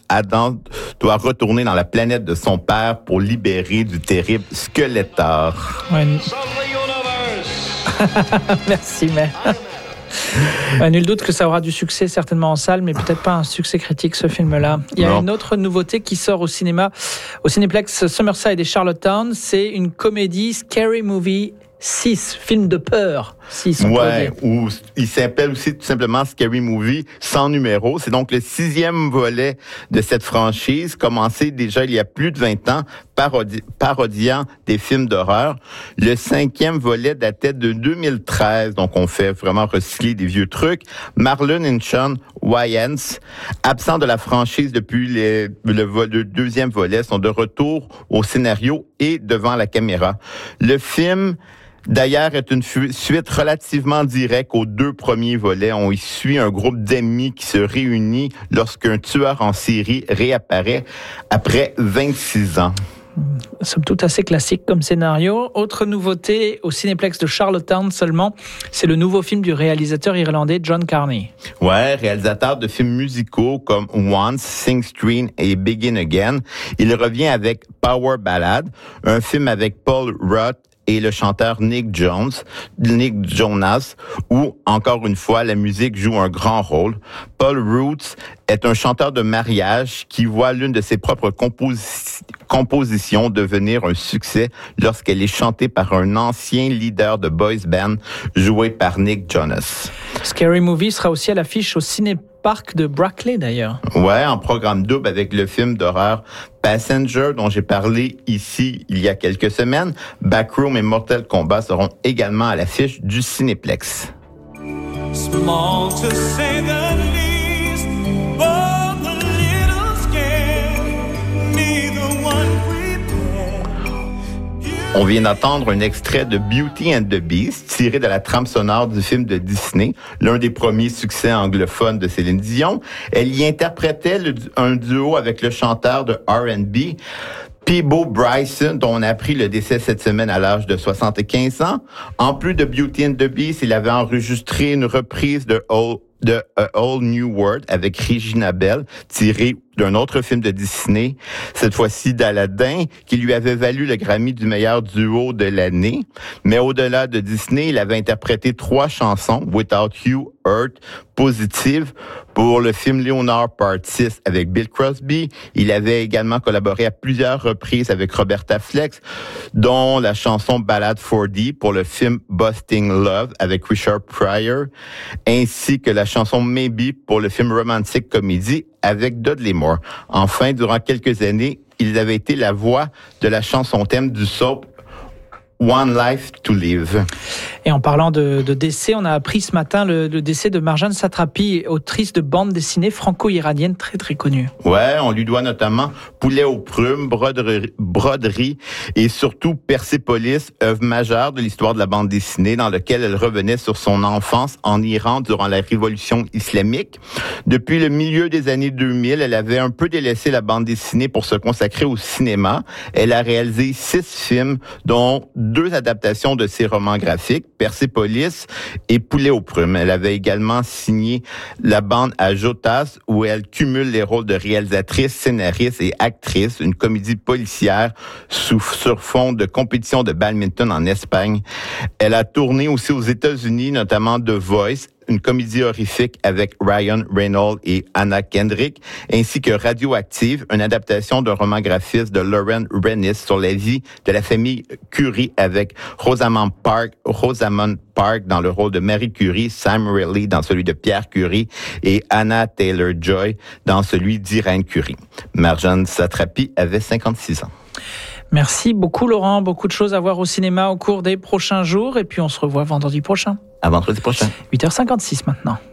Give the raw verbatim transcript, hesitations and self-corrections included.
Adam doit retourner dans la planète de son père pour libérer du terrible Skeletor. Ouais. Merci, mais... Euh, nul doute que ça aura du succès certainement en salle, mais peut-être pas un succès critique ce film-là. Il y a non. une autre nouveauté qui sort au cinéma, au Cinéplex Summerside et Charlottetown, c'est une comédie Scary Movie six, film de peur. six, ouais, ou il s'appelle aussi tout simplement Scary Movie sans numéro. C'est donc le sixième volet de cette franchise, commencé déjà il y a plus de vingt ans, parodi- parodiant des films d'horreur. Le cinquième volet datait de deux mille treize, donc on fait vraiment recycler des vieux trucs. Marlon et Sean Wayans, absents de la franchise depuis les, le, vol, le deuxième volet, sont de retour au scénario et devant la caméra. Le film d'ailleurs, est une suite relativement directe aux deux premiers volets. On y suit un groupe d'amis qui se réunit lorsqu'un tueur en série réapparaît après vingt-six ans. Somme toute assez classique comme scénario. Autre nouveauté au Cinéplex de Charlottetown seulement, c'est le nouveau film du réalisateur irlandais John Carney. Ouais, réalisateur de films musicaux comme Once, Sing Street et Begin Again. Il revient avec Power Ballad, un film avec Paul Rudd et le chanteur Nick Jones, Nick Jonas, où, encore une fois, la musique joue un grand rôle. Paul Rudd est un chanteur de mariage qui voit l'une de ses propres composi- compositions devenir un succès lorsqu'elle est chantée par un ancien leader de boys band joué par Nick Jonas. Scary Movie sera aussi à l'affiche au Cinéparc de Brackley, d'ailleurs. Ouais, en programme double avec le film d'horreur Passenger, dont j'ai parlé ici il y a quelques semaines. Backroom et Mortal Kombat seront également à l'affiche du Cinéplex. Small to say the least, but a little scared, neither one prepared. On vient d'entendre un extrait de Beauty and the Beast, tiré de la trame sonore du film de Disney, l'un des premiers succès anglophones de Céline Dion. Elle y interprétait le, un duo avec le chanteur de R and B, Peabo Bryson, dont on a appris le décès cette semaine à l'âge de soixante-quinze ans. En plus de Beauty and the Beast, il avait enregistré une reprise de All, de A All New World avec Regina Bell, tirée d'un autre film de Disney, cette fois-ci d'Aladin, qui lui avait valu le Grammy du meilleur duo de l'année. Mais au-delà de Disney, il avait interprété trois chansons, Without You, Earth, Positive, pour le film Léonard Part six avec Bill Crosby. Il avait également collaboré à plusieurs reprises avec Roberta Fleck, dont la chanson Ballad four D pour le film Busting Love avec Richard Pryor, ainsi que la chanson Maybe pour le film Romantic Comedy avec Dudley Moore. Enfin, durant quelques années, il avait été la voix de la chanson thème du soap One Life to Live. Et en parlant de, de décès, on a appris ce matin le, le décès de Marjane Satrapi, autrice de bande dessinée franco-iranienne très très connue. Ouais, on lui doit notamment Poulet aux prunes, broderie, broderie et surtout Persépolis, œuvre majeure de l'histoire de la bande dessinée dans laquelle elle revenait sur son enfance en Iran durant la révolution islamique. Depuis le milieu des années deux mille, elle avait un peu délaissé la bande dessinée pour se consacrer au cinéma. Elle a réalisé six films, dont deux adaptations de ses romans graphiques, Persépolis et Poulet aux prunes. Elle avait également signé la bande à Jotas, où elle cumule les rôles de réalisatrice, scénariste et actrice, une comédie policière sous, sur fond de compétition de badminton en Espagne. Elle a tourné aussi aux États-Unis, notamment The Voice, une comédie horrifique avec Ryan Reynolds et Anna Kendrick, ainsi que Radioactive, une adaptation d'un roman graphiste de Lauren Rennis sur la vie de la famille Curie avec Rosamund Pike, Rosamund Pike dans le rôle de Marie Curie, Sam Riley dans celui de Pierre Curie et Anna Taylor-Joy dans celui d'Irène Curie. Marjane Satrapi avait cinquante-six ans. Merci beaucoup Laurent, beaucoup de choses à voir au cinéma au cours des prochains jours et puis on se revoit vendredi prochain. À vendredi prochain. huit heures cinquante-six maintenant.